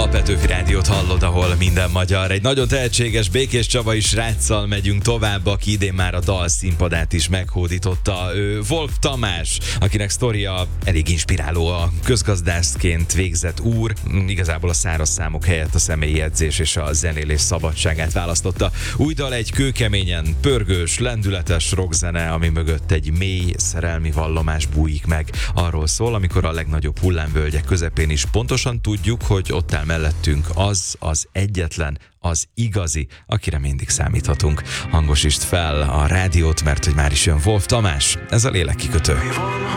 A Petőfi Rádiót hallod, ahol minden magyar. Egy nagyon tehetséges Békés Csabai sráccal megyünk tovább, aki idén már a dal színpadát is meghódította. Wolf Tamás, akinek sztoria elég inspiráló, a közgazdászként végzett úr. Igazából a száraz számok helyett a személyi edzés és a zenélés szabadságát választotta. Új dal egy kőkeményen pörgős, lendületes rockzene, ami mögött egy mély szerelmi vallomás bújik meg. Arról szól, amikor a legnagyobb hullámvölgyek közepén is pontosan tudjuk, hogy ott áll mellettünk az egyetlen, az igazi, akire mindig számíthatunk. Hangosítsd fel a rádiót, mert hogy már is jön Wolf Tamás, ez a lélekkikötő.